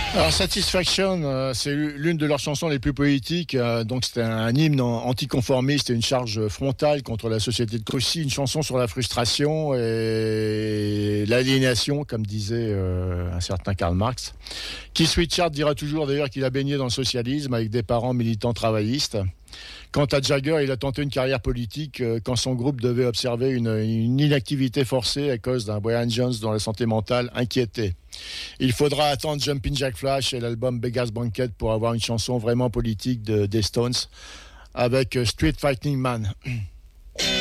Alors Satisfaction, c'est l'une de leurs chansons les plus poétiques. Donc c'était un hymne anticonformiste et une charge frontale contre la société de aussi une chanson sur la frustration et l'aliénation, comme disait un certain Karl Marx. Keith Richards dira toujours d'ailleurs qu'il a baigné dans le socialisme avec des parents militants travaillistes. Quant à Jagger, il a tenté une carrière politique quand son groupe devait observer une inactivité forcée à cause d'un Brian Jones dont la santé mentale inquiétait. Il faudra attendre Jumpin' Jack Flash et l'album Beggar's Banquet pour avoir une chanson vraiment politique des Stones avec Street Fighting Man.